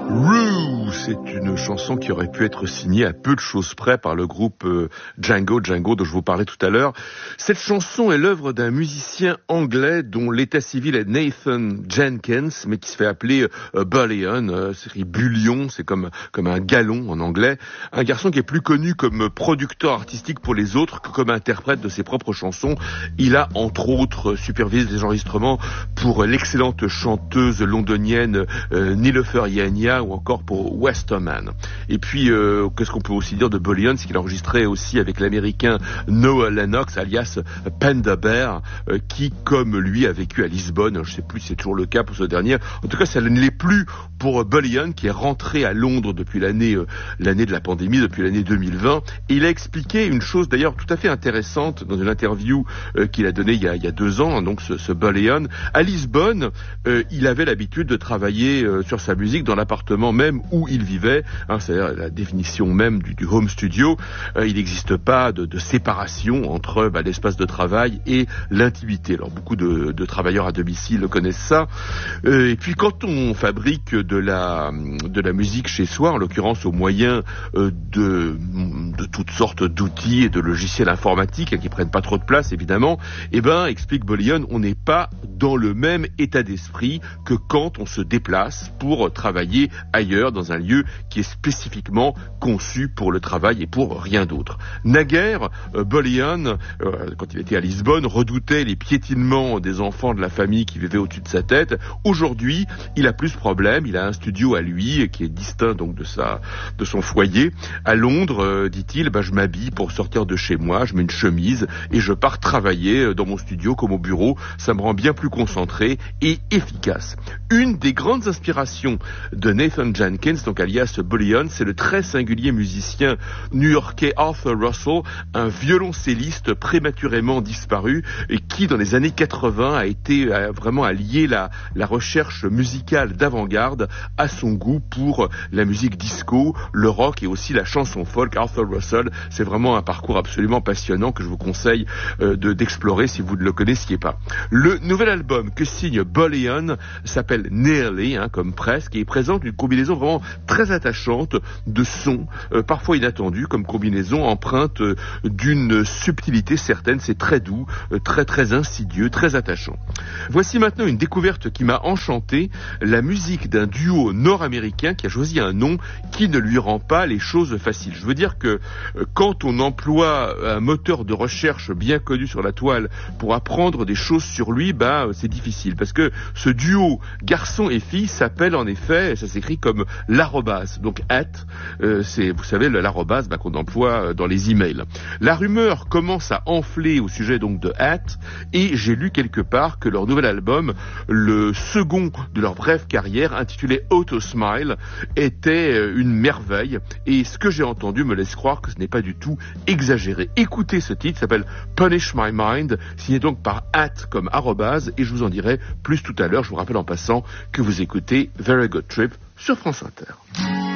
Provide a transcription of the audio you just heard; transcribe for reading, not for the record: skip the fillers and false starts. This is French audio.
Rue, c'est une chanson qui aurait pu être signée à peu de choses près par le groupe Django dont je vous parlais tout à l'heure. Cette chanson est l'œuvre d'un musicien anglais dont l'état civil est Nathan Jenkins, mais qui se fait appeler Bullion, c'est Bullion, c'est comme un galon en anglais. Un garçon qui est plus connu comme producteur artistique pour les autres que comme interprète de ses propres chansons. Il a entre autres supervisé des enregistrements pour l'excellente chanteuse londonienne Nilofer Yania ou encore pour Westerman. Et puis, qu'est-ce qu'on peut aussi dire de Bullion, c'est qu'il a enregistré aussi avec l'américain Noah Lennox, alias Panda Bear, qui, comme lui, a vécu à Lisbonne. Je ne sais plus si c'est toujours le cas pour ce dernier. En tout cas, ça ne l'est plus pour Bullion, qui est rentré à Londres depuis l'année de la pandémie, depuis l'année 2020. Et il a expliqué une chose d'ailleurs tout à fait intéressante dans une interview qu'il a donnée il y a 2 ans, donc ce Bullion. À Lisbonne, il avait l'habitude de travailler sur sa musique dans l'appartement même où il vivait, c'est-à-dire la définition même du home studio. Il n'existe pas de séparation entre l'espace de travail et l'intimité. Alors beaucoup de travailleurs à domicile connaissent ça. Et puis quand on fabrique de la musique chez soi, en l'occurrence au moyen de toutes sortes d'outils et de logiciels informatiques qui prennent pas trop de place évidemment, explique Bullion, on n'est pas dans le même état d'esprit que quand on se déplace pour travailler ailleurs, dans un lieu qui est spécifiquement conçu pour le travail et pour rien d'autre. Naguère, Bullion, quand il était à Lisbonne, redoutait les piétinements des enfants de la famille qui vivaient au-dessus de sa tête. Aujourd'hui, il a plus de problème. Il a un studio à lui qui est distinct donc de son foyer. À Londres, dit-il, je m'habille pour sortir de chez moi, je mets une chemise et je pars travailler dans mon studio comme au bureau. Ça me rend bien plus concentré et efficace. Une des grandes inspirations de Nathan Jenkins, donc alias Bullion, c'est le très singulier musicien new-yorkais Arthur Russell, un violoncelliste prématurément disparu et qui, dans les années 80, a été vraiment à lier la recherche musicale d'avant-garde à son goût pour la musique disco, le rock et aussi la chanson folk. Arthur Russell, c'est vraiment un parcours absolument passionnant que je vous conseille d'explorer si vous ne le connaissiez pas. Le nouvel album que signe Bullion s'appelle Nearly, comme presque, et il présente une combinaison vraiment très attachante de sons, parfois inattendus, comme combinaison empreinte d'une subtilité certaine. C'est très doux, très insidieux, très attachant. Voici maintenant une découverte qui m'a enchanté, la musique d'un duo nord-américain qui a choisi un nom qui ne lui rend pas les choses faciles. Je veux dire que quand on emploie un moteur de recherche bien connu sur la toile pour apprendre des choses sur lui, c'est difficile, parce que ce duo garçon et fille s'appelle en effet, ça s'écrit comme l'arrobase, donc c'est, vous savez, l'arrobase qu'on emploie dans les emails. La rumeur commence à enfler au sujet donc de et j'ai lu quelque part que leur nouvel album, le second de leur brève carrière, intitulé Auto Smile, était une merveille, et ce que j'ai entendu me laisse croire que ce n'est pas du tout exagéré. Écoutez ce titre, s'appelle Punish My Mind, signé donc par comme arrobase, et je vous en dirai plus tout à l'heure. Je vous rappelle en passant que vous écoutez Very Good Trip sur France Inter.